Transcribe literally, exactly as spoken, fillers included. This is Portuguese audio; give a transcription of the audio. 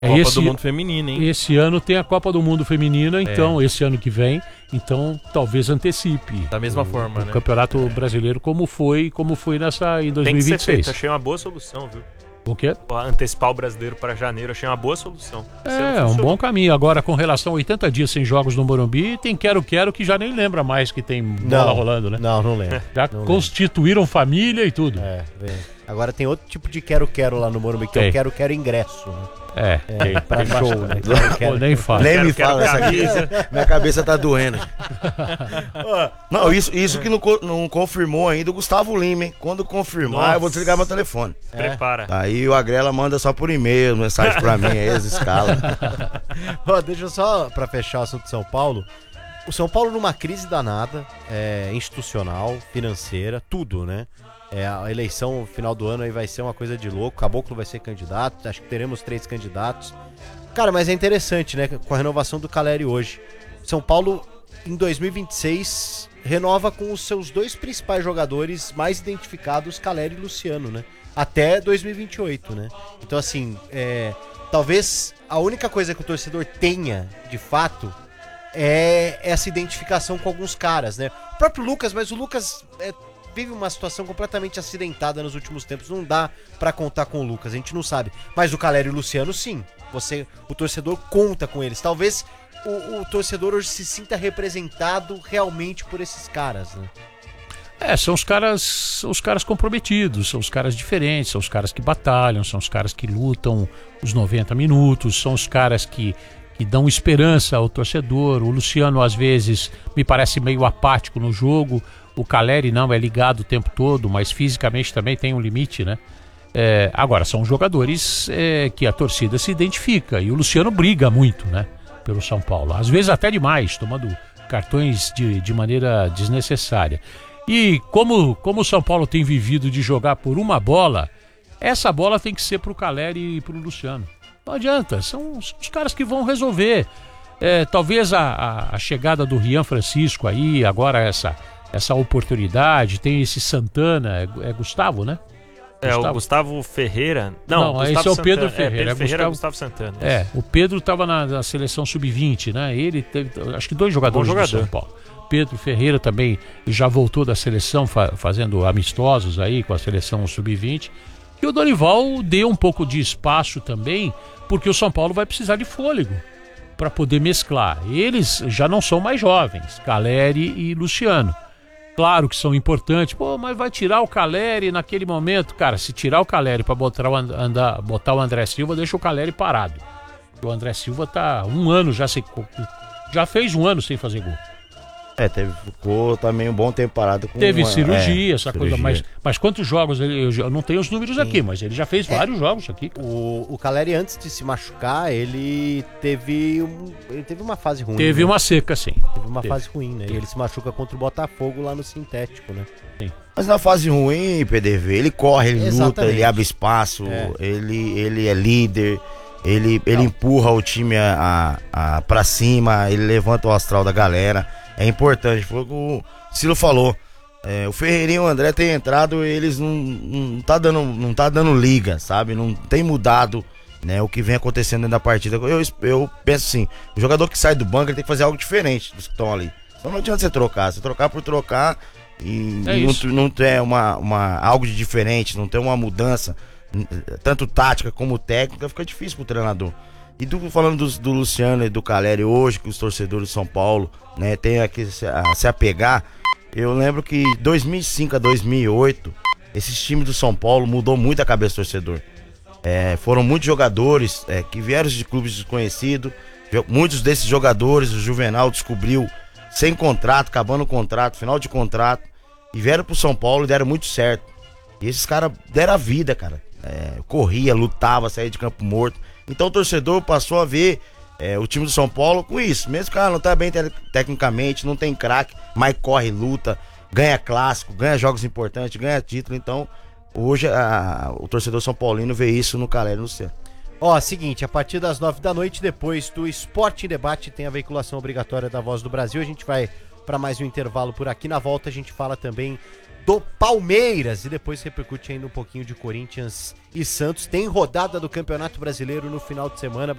Copa esse, do Mundo Feminino, hein? Esse ano tem a Copa do Mundo Feminina, então, é. esse ano que vem, então talvez antecipe. Da mesma o, forma, o né? Campeonato é. Brasileiro, como foi, como foi nessa em dois mil e vinte e seis. Tem que ser feito, achei uma boa solução, viu? O quê? Antecipar o brasileiro para janeiro, achei uma boa solução. É, um bom caminho. Agora, com relação a oitenta dias sem jogos no Morumbi, tem quero-quero que já nem lembra mais que tem bola não, rolando, né? Não, não lembro. Já não constituíram lembro. família e tudo. É, bem. Agora tem outro tipo de quero-quero lá no Morumbi, que tem. é o quero-quero ingresso, né? É, é pra show, né? Pô, nem fala. Nem me fala essa camisa. Minha cabeça tá doendo. Não, isso, isso que não, não confirmou ainda o Gustavo Lima, hein? Quando confirmar, Nossa. eu vou desligar meu telefone. É. Prepara. Aí o Agrela manda só por e-mail, mensagem pra mim, aí as escalas. Ó, deixa eu só, pra fechar o assunto de São Paulo. O São Paulo numa crise danada, é, institucional, financeira, tudo, né? É, a eleição no final do ano aí vai ser uma coisa de louco. Caboclo vai ser candidato, acho que teremos três candidatos. Cara, mas é interessante, né? Com a renovação do Caleri hoje. São Paulo, em dois mil e vinte e seis, renova com os seus dois principais jogadores mais identificados, Caleri e Luciano, né? Até dois mil e vinte e oito, né? Então, assim, é, talvez a única coisa que o torcedor tenha, de fato, é essa identificação com alguns caras, né? O próprio Lucas, mas o Lucas... É, vive uma situação completamente acidentada nos últimos tempos. Não dá pra contar com o Lucas, a gente não sabe. Mas o Caleri e o Luciano, sim. Você, o torcedor conta com eles. Talvez o, o torcedor hoje se sinta representado realmente por esses caras, né? É, são os caras, são os caras comprometidos, são os caras diferentes, são os caras que batalham, são os caras que lutam os noventa minutos, são os caras que, que dão esperança ao torcedor. O Luciano, às vezes, me parece meio apático no jogo. O Caleri não, é ligado o tempo todo, mas fisicamente também tem um limite, né? É, agora, são jogadores é, que a torcida se identifica, e o Luciano briga muito, né? Pelo São Paulo, às vezes até demais, tomando cartões de, de maneira desnecessária. E como, como o São Paulo tem vivido de jogar por uma bola, essa bola tem que ser pro Caleri e pro Luciano. Não adianta, são os, os caras que vão resolver. É, talvez a, a, a chegada do Rian Francisco aí, agora essa... essa oportunidade, tem esse Santana, é, é Gustavo, né? É, Gustavo. o Gustavo Ferreira. Não, Não esse é o Pedro Santana. Ferreira. É, Pedro é Ferreira Gustavo... Gustavo Santana. É, o Pedro estava na, na seleção sub vinte, né? Ele teve, acho que dois jogadores Bom jogador. do São Paulo. Pedro Ferreira também já voltou da seleção, fa- fazendo amistosos aí com a seleção sub vinte. E o Dorival deu um pouco de espaço também, porque o São Paulo vai precisar de fôlego para poder mesclar. Eles já não são mais jovens, Caleri e Luciano. Claro que são importantes, pô, mas vai tirar o Caleri naquele momento. Cara, se tirar o Caleri para botar o, And- botar o André Silva, deixa o Caleri parado. O André Silva tá um ano já sem, já fez um ano sem fazer gol. É, teve, ficou também um bom tempo parado. Com teve uma, cirurgia, é, essa cirurgia. coisa, mas, mas quantos jogos, ele, eu não tenho os números Sim. aqui, mas ele já fez é. vários jogos aqui. O, o Caleri, antes de se machucar, ele teve, um, ele teve uma fase ruim. Teve né? uma seca, sim. Teve uma teve. fase ruim, né? Teve. E ele se machuca contra o Botafogo lá no sintético, né? Sim. Mas na fase ruim, P D V, ele corre, ele Exatamente. luta, ele abre espaço, é. ele, ele é líder, ele, ele empurra o time a, a, a, pra cima, ele levanta o astral da galera. É importante, foi o que o Ciro falou. É, o Ferreirinho e o André têm entrado, eles não, não, tá dando, não tá dando liga, sabe? Não tem mudado, né, o que vem acontecendo dentro da partida. Eu, eu penso assim, o jogador que sai do banco ele tem que fazer algo diferente dos que estão ali. Então não adianta você trocar, você trocar por trocar e é não, não ter uma, uma, algo de diferente, não ter uma mudança, tanto tática como técnica, fica difícil pro treinador. E do, falando do, do Luciano e do Caleri hoje, que os torcedores de São Paulo, né, tem que se, a, se apegar. Eu lembro que dois mil e cinco a dois mil e oito, esses times do São Paulo mudou muito a cabeça do torcedor. É, foram muitos jogadores é, que vieram de clubes desconhecidos. Muitos desses jogadores o Juvenal descobriu sem contrato, acabando o contrato, final de contrato, e vieram pro São Paulo e deram muito certo. E esses caras deram a vida, cara. É, corria, lutava, saía de campo morto. Então o torcedor passou a ver é, o time do São Paulo com isso. Mesmo que ah, não tá bem te- tecnicamente, não tem craque, mas corre, luta, ganha clássico, ganha jogos importantes, ganha título. Então hoje a, o torcedor São Paulino vê isso no Caleri e no Luciano. Ó, seguinte, a partir das nove da noite, depois do Esporte em Debate, tem a veiculação obrigatória da Voz do Brasil. A gente vai para mais um intervalo por aqui. Na volta a gente fala também do Palmeiras. E depois repercute ainda um pouquinho de Corinthians e Santos. Tem rodada do Campeonato Brasileiro no final de semana.